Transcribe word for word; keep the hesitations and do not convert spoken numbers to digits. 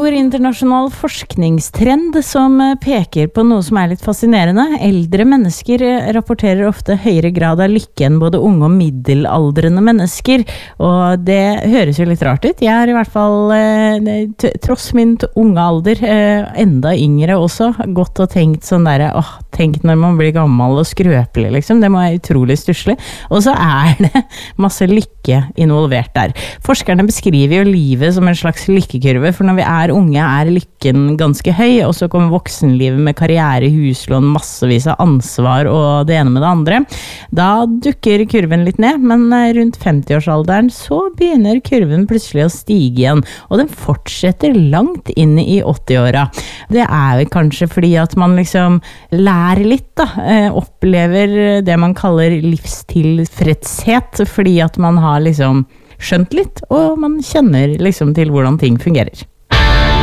stor internasjonal forskningstrend som peker på noe som er litt fascinerende. Eldre mennesker rapporterer ofte høyere grad av lykke enn både unge og middelaldrende mennesker, og det høres jo litt rart ut. Jeg er i hvert fall, tross min unge alder, enda yngre også, gått og tenkt sånn der, åh, tenk når man blir gammel og skrøpelig, liksom. Det må være utrolig stusselig. Og så er det masse lykke involvert der. Forskerne beskriver jo livet som en slags lykkekurve, for når vi er unge er lykken ganske høy, og så kommer voksenlivet med karriere, huslån, massevis av ansvar og det ene med det andre. Da dukker kurven litt ned, men rundt femti-årsalderen så begynner kurven plutselig å stige igjen, og den fortsetter langt inn i åtti-åra. Det er vel kanskje fordi at man liksom lærer litt, da, opplever det man kaller livstilfredshet, fordi at man har liksom skjønt litt, og man kjenner liksom til hvordan ting fungerer.